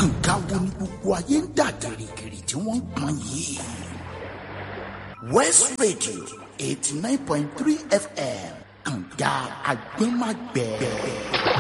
nǹkan wo ni gbogbo ayé ń dà gìrìgìrì tí wọ́n ń pọn yìí. West Radio 89.3 FM kànga agbẹ́magbẹ́.